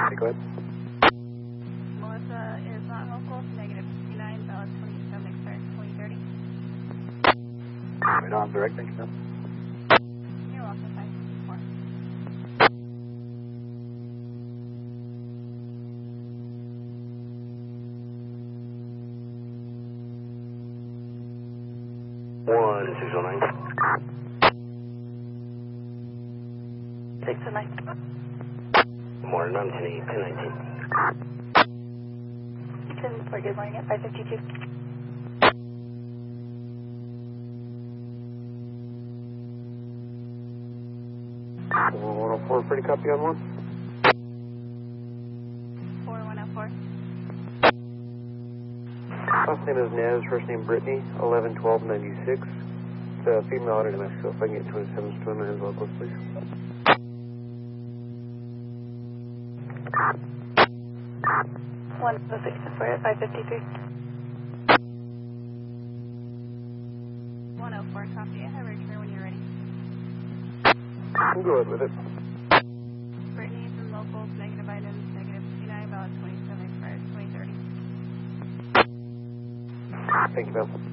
Go ahead. Melissa is not local, negative 59, valid 27, expires 2030. Right on, direct, thank you, sir. You're welcome, 564. One 609. 609. Morning, I'm 10-8, 10-19. 10-4, good morning at 552. Four 104, pretty copy on one. 4104. Last name is Nez, first name Brittany, 11-12-96. It's a female out in Mexico. If I can get 27s to him as well, please. 106 at 553. 104, copy. I have a return when you're ready. I'm good with it. Brittany from locals, negative items, negative 59, valid 27, expires 2030. Thank you, ma'am.